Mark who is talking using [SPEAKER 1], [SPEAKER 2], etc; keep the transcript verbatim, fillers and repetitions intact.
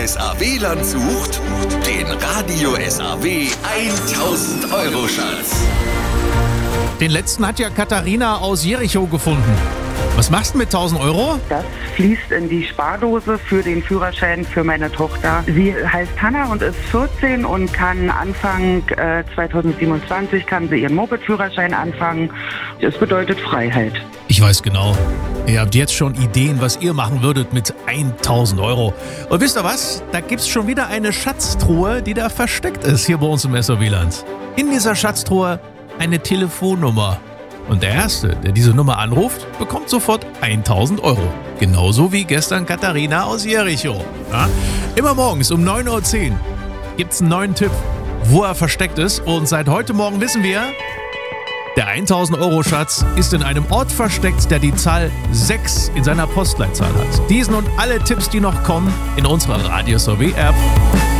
[SPEAKER 1] S A W-Land sucht? Den Radio S A W tausend Euro Schatz.
[SPEAKER 2] Den letzten hat ja Katharina aus Jerichow gefunden. Was machst du mit tausend Euro?
[SPEAKER 3] Das fließt in die Spardose für den Führerschein für meine Tochter. Sie heißt Hanna und ist vierzehn und kann Anfang äh, zweitausendsiebenundzwanzig kann sie ihren Moped-Führerschein anfangen. Das bedeutet Freiheit.
[SPEAKER 2] Ich weiß genau. Ihr habt jetzt schon Ideen, was ihr machen würdet mit tausend Euro. Und wisst ihr was? Da gibt's schon wieder eine Schatztruhe, die da versteckt ist hier bei uns im S A W-Land. In dieser Schatztruhe eine Telefonnummer. Und der Erste, der diese Nummer anruft, bekommt sofort tausend Euro. Genauso wie gestern Katharina aus Jerichow. Ja? Immer morgens um neun Uhr zehn gibt's einen neuen Tipp, wo er versteckt ist. Und seit heute Morgen wissen wir, der tausend Euro Schatz ist in einem Ort versteckt, der die Zahl sechs in seiner Postleitzahl hat. Diesen und alle Tipps, die noch kommen, in unserer Radio S A W App.